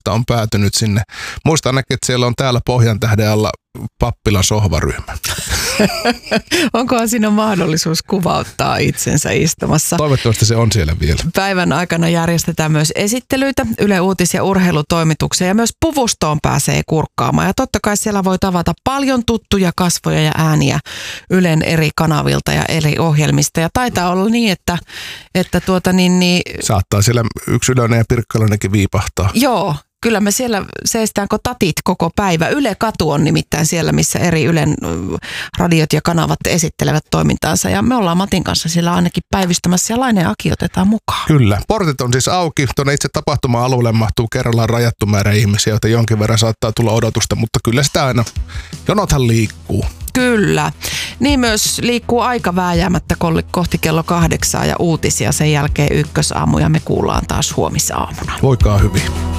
on päätynyt sinne. Muistan ainakin, että siellä on täällä Pohjantähden alla pappilan sohvaryhmä. Onkohan siinä mahdollisuus kuvauttaa itsensä istumassa? Toivottavasti se on siellä vielä. Päivän aikana järjestetään myös esittelyitä, Yle Uutis- ja urheilutoimituksia ja myös puvustoon pääsee kurkkaamaan. Ja totta kai siellä voi tavata paljon tuttuja kasvoja ja ääniä Ylen eri kanavilta ja eri ohjelmista. Ja taitaa olla niin, että saattaa siellä yksilöinen ja pirkkalainenkin viipahtaa. Joo. Kyllä me siellä seistäänkö tatit koko päivä. Yle Katu on nimittäin siellä, missä eri Ylen radiot ja kanavat esittelevät toimintaansa. Ja me ollaan Matin kanssa siellä ainakin päivystämässä ja Laine ja Aki otetaan mukaan. Kyllä. Portit on siis auki. Tuonne itse tapahtuma-alueelle mahtuu kerrallaan rajattu määrä ihmisiä, joita jonkin verran saattaa tulla odotusta, mutta kyllä sitä aina, jonothan liikkuu. Kyllä. Niin myös liikkuu aika vääjäämättä kohti kello 8 ja uutisia sen jälkeen Ykkösaamu ja me kuullaan taas huomisaamuna. Voikaa hyvin.